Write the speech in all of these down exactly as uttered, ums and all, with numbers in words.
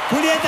Julieta,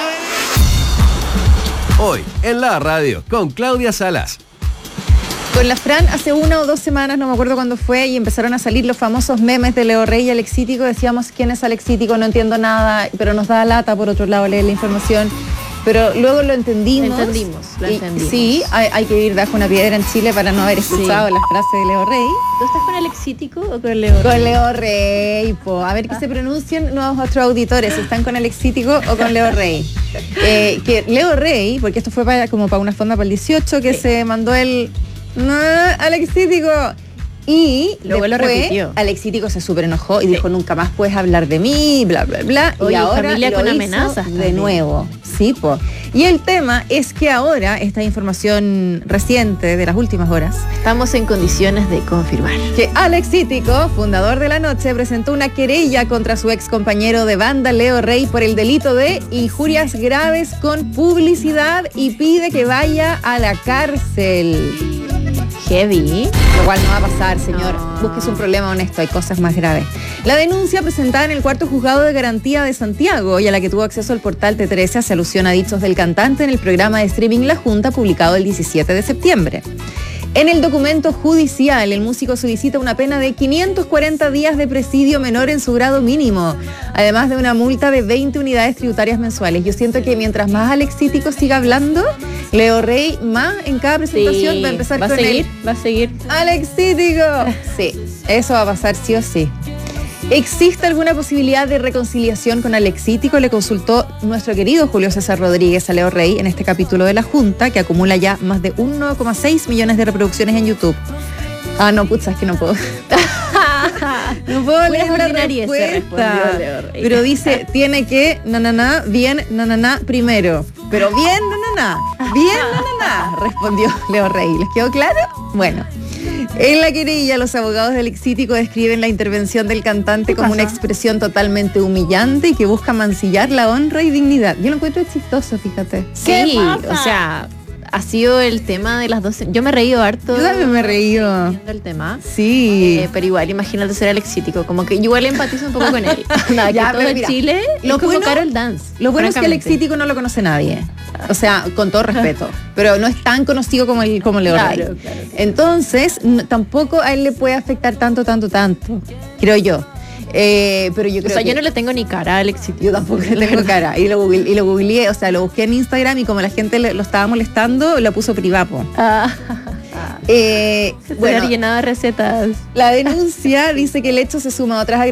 Hoy en la radio con Claudia Salas. Con la Fran hace una o dos semanas, no me acuerdo cuándo fue, y empezaron a salir los famosos memes de Leo Rey y Alexítico. Decíamos, ¿quién es Alexítico? No entiendo nada, pero nos da lata, por otro lado, leer la información. Pero luego lo entendimos. Lo entendimos, lo y, entendimos. Sí, hay, hay que vivir bajo una piedra en Chile para no haber escuchado sí. las frases de Leo Rey. ¿Tú estás con Alexítico o con Leo Rey? Con Leo Rey, po. A ver que ah. se pronuncien nuestros auditores, si están con Alexítico o con Leo Rey. Eh, que Leo Rey, porque esto fue para, como para una fonda para el dieciocho, que sí. se mandó el... No, Alexítico. Y luego después, lo repitió. Alexítico se súper enojó y sí. dijo, nunca más puedes hablar de mí, bla, bla, bla. Oye, y ahora familia lo con hizo amenazas de también. nuevo. Sí, po. Y el tema es que ahora, esta información reciente de las últimas horas, estamos en condiciones de confirmar que Alexítico, fundador de La Noche, presentó una querella contra su ex compañero de banda, Leo Rey, por el delito de injurias graves con publicidad y pide que vaya a la cárcel. Heavy. Lo cual no va a pasar, señor. No. Búsquese un problema honesto, hay cosas más graves. La denuncia presentada en el cuarto juzgado de garantía de Santiago y a la que tuvo acceso el portal T trece hace alusión a dichos del cantante en el programa de streaming La Junta, publicado el diecisiete de septiembre. En el documento judicial, el músico solicita una pena de quinientos cuarenta días de presidio menor en su grado mínimo, además de una multa de veinte unidades tributarias mensuales. Yo siento que mientras más Alexítico siga hablando, Leo Rey más en cada presentación sí, va a empezar va con a seguir, él. Va a seguir. Alexítico. Sí, eso va a pasar sí o sí. ¿Existe alguna posibilidad de reconciliación con Alexítico? Le consultó nuestro querido Julio César Rodríguez a Leo Rey en este capítulo de La Junta, que acumula ya más de uno coma seis millones de reproducciones en YouTube. Ah, no, pucha, es que no puedo. No puedo leer la respuesta. Pero dice, tiene que, na, na, na, bien, na, na, na, primero. Pero bien, na, na, na, bien, na, na, na, respondió Leo Rey. ¿Les quedó claro? Bueno. En la querella, los abogados del Alexítico describen la intervención del cantante como una expresión totalmente humillante y que busca mancillar la honra y dignidad. Yo lo encuentro chistoso, fíjate. Sí, o sea, ha sido el tema de las dos. Yo me he reído harto. Yo también me he reído. El tema. Sí. Eh, pero igual, imagínate ser Alexítico. Como que igual empatizo un poco con él. Nada, ya, que todo mira, Chile lo es como bueno, Carol Dance. Lo bueno es que Alexítico no lo conoce nadie. O sea, con todo respeto. Pero no es tan conocido como, el, como Leo Rey. Claro, claro. Entonces, no, tampoco a él le puede afectar tanto, tanto, tanto. Creo yo. Eh, pero yo creo o sea, que yo no le tengo ni cara a Alexítico. Yo tampoco le tengo cara. Y lo, googleé, y lo googleé, o sea, lo busqué en Instagram y como la gente le, lo estaba molestando, lo puso privado. Ah. Eh, bueno, llenado de recetas. La denuncia dice que el hecho se suma a otras